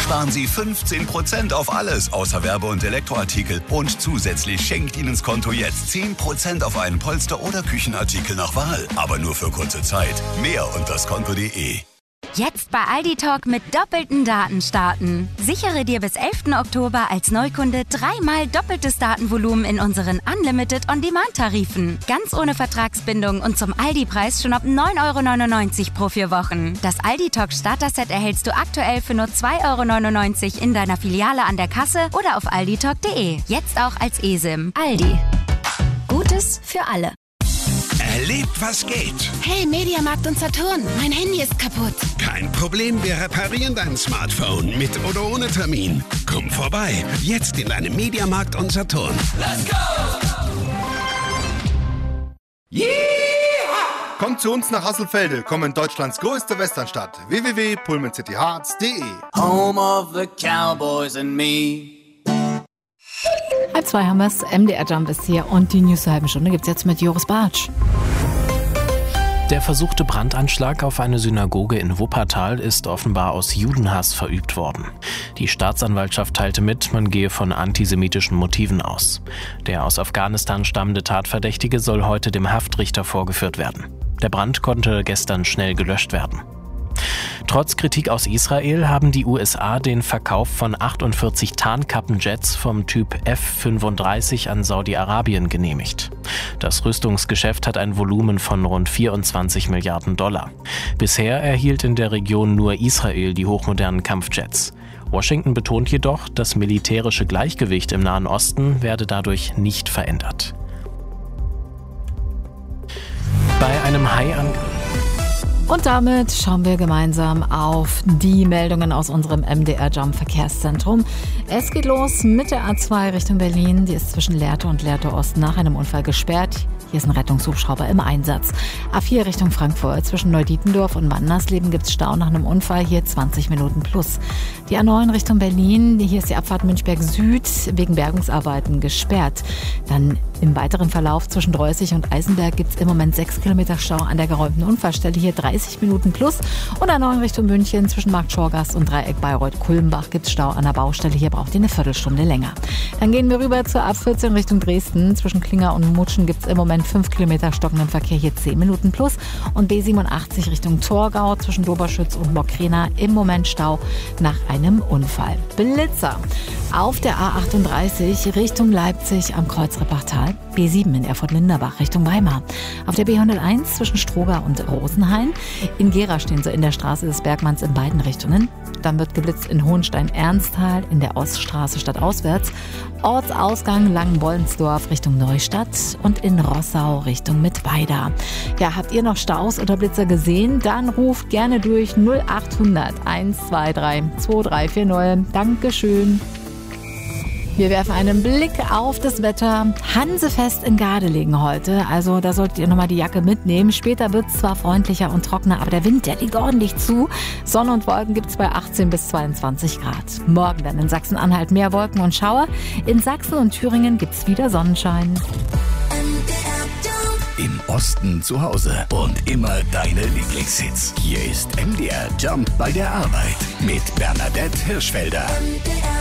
sparen Sie 15% auf alles außer Werbe- und Elektroartikel. Und zusätzlich schenkt Ihnen das Konto jetzt 10% auf einen Polster- oder Küchenartikel nach Wahl. Aber nur für kurze Zeit. Mehr unter skonto.de. Jetzt bei Aldi Talk mit doppelten Daten starten. Sichere dir bis 11. Oktober als Neukunde 3-mal doppeltes Datenvolumen in unseren Unlimited On-Demand-Tarifen. Ganz ohne Vertragsbindung und zum Aldi-Preis schon ab 9,99 € pro 4 Wochen. Das Aldi Talk Starter-Set erhältst du aktuell für nur 2,99 € in deiner Filiale an der Kasse oder auf alditalk.de. Jetzt auch als eSIM. Aldi. Gutes für alle. Erlebt, was geht. Hey, Mediamarkt und Saturn, mein Handy ist kaputt. Kein Problem, wir reparieren dein Smartphone mit oder ohne Termin. Komm vorbei, jetzt in deinem Mediamarkt und Saturn. Let's go! Yeah! Kommt zu uns nach Hasselfelde, komm in Deutschlands größte Westernstadt. www.pullmancityhearts.de. Home of the Cowboys and me. 1:30 haben wir es. MDR Jump ist hier und die News zur halben Stunde gibt's jetzt mit Joris Bartsch. Der versuchte Brandanschlag auf eine Synagoge in Wuppertal ist offenbar aus Judenhass verübt worden. Die Staatsanwaltschaft teilte mit, man gehe von antisemitischen Motiven aus. Der aus Afghanistan stammende Tatverdächtige soll heute dem Haftrichter vorgeführt werden. Der Brand konnte gestern schnell gelöscht werden. Trotz Kritik aus Israel haben die USA den Verkauf von 48 Tarnkappenjets vom Typ F-35 an Saudi-Arabien genehmigt. Das Rüstungsgeschäft hat ein Volumen von rund 24 Milliarden $. Bisher erhielt in der Region nur Israel die hochmodernen Kampfjets. Washington betont jedoch, das militärische Gleichgewicht im Nahen Osten werde dadurch nicht verändert. Bei einem Haiangriff. Und damit schauen wir gemeinsam auf die Meldungen aus unserem MDR Jump Verkehrszentrum. Es geht los mit der A2 Richtung Berlin. Die ist zwischen Lehrte und Lehrte Ost nach einem Unfall gesperrt. Hier ist ein Rettungshubschrauber im Einsatz. A4 Richtung Frankfurt. Zwischen Neudietendorf und Wandersleben gibt es Stau nach einem Unfall. Hier 20 Minuten plus. Die A9 Richtung Berlin. Hier ist die Abfahrt Münchberg Süd wegen Bergungsarbeiten gesperrt. Dann im weiteren Verlauf zwischen Dreußig und Eisenberg gibt es im Moment 6 Kilometer Stau an der geräumten Unfallstelle. Hier 30 Minuten plus. Und A9 Richtung München zwischen Markt Schorgast und Dreieck Bayreuth-Kulmbach gibt es Stau an der Baustelle. Hier braucht ihr eine Viertelstunde länger. Dann gehen wir rüber zur A14 Richtung Dresden. Zwischen Klinger und Mutschen gibt es im Moment 5 Kilometer stockenden Verkehr. Hier 10 Minuten plus. Und B87 Richtung Torgau zwischen Doberschütz und Mockrena im Moment Stau nach einem Unfall. Blitzer auf der A38 Richtung Leipzig am Kreuzreppachtal. B7 in Erfurt-Linderbach Richtung Weimar. Auf der B101 zwischen Stroger und Rosenhain. In Gera stehen sie in der Straße des Bergmanns in beiden Richtungen. Dann wird geblitzt in Hohenstein-Ernsthal in der Oststraße stadtauswärts. Ortsausgang Langenbollensdorf Richtung Neustadt und in Rossau Richtung Mittweida. Ja, habt ihr noch Staus oder Blitzer gesehen? Dann ruft gerne durch 0800 123 2340. Dankeschön. Wir werfen einen Blick auf das Wetter. Hansefest in Gardelegen heute. Also da solltet ihr nochmal die Jacke mitnehmen. Später wird es zwar freundlicher und trockener, aber der Wind, der liegt ordentlich zu. Sonne und Wolken gibt es bei 18 bis 22 Grad. Morgen dann in Sachsen-Anhalt mehr Wolken und Schauer. In Sachsen und Thüringen gibt es wieder Sonnenschein. Im Osten zu Hause und immer deine Lieblingshits. Hier ist MDR Jump bei der Arbeit mit Bernadette Hirschfelder.